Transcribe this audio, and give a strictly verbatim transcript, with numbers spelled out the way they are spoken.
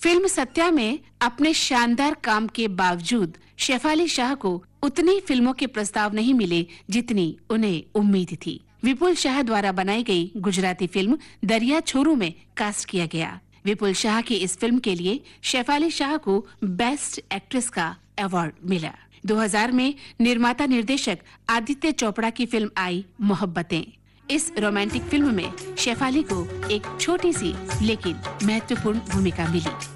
Film Satya में अपने शानदार काम के बावजूद शेफाली शाह को उतनी फिल्मों के प्रस्ताव नहीं मिले जितनी उन्हें उम्मीद थी। विपुल शाह द्वारा बनाई गई गुजराती फिल्म दरिया छोरू में कास्ट किया गया। विपुल शाह की इस फिल्म के लिए शेफाली शाह को बेस्ट एक्ट्रेस का अवार्ड मिला। दो हज़ार में निर्माता निर्देशक आदित्य चोपड़ा की फिल्म आई मोहब्बतें। इस रोमांटिक फिल्म में शेफाली को एक छोटी सी लेकिन महत्वपूर्ण भूमिका मिली।